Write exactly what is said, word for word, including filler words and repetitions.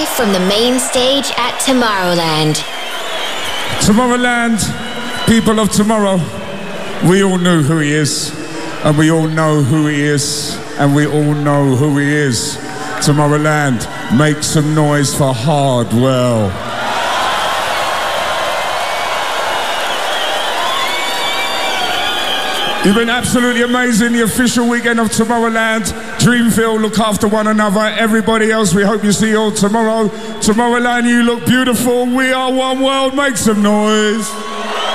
live from the main stage at Tomorrowland. Tomorrowland, people of tomorrow, we all knew who he is, and we all know who he is, and we all know who he is. Tomorrowland, make some noise for Hardwell. You've been absolutely amazing, the official weekend of Tomorrowland. Dreamville, look after one another. Everybody else, we hope you see you all tomorrow. Tomorrowland, you look beautiful. We are one world, make some noise.